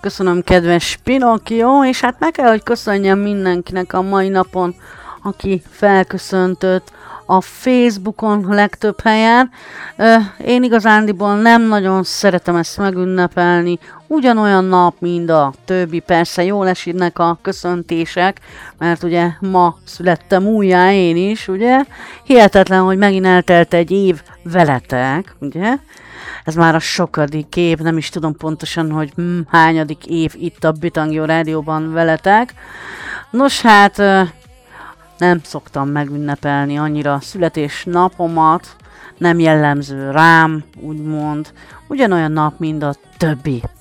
köszönöm, kedves Pinocchio, és hát meg kell, hogy köszönjem mindenkinek a mai napon, aki felköszöntött a Facebookon legtöbb helyen. Én igazándiból nem nagyon szeretem ezt megünnepelni, ugyanolyan nap, mint a többi, persze jól esnek a köszöntések, mert ugye ma születtem újjá én is, ugye? Hihetetlen, hogy megint eltelt egy év veletek, ugye? Ez már a sokadik év, nem is tudom pontosan, hogy hányadik év itt a Bitangyo Rádióban veletek. Nos hát, nem szoktam megünnepelni annyira a születésnapomat, nem jellemző rám, úgymond, ugyanolyan nap, mint a többi.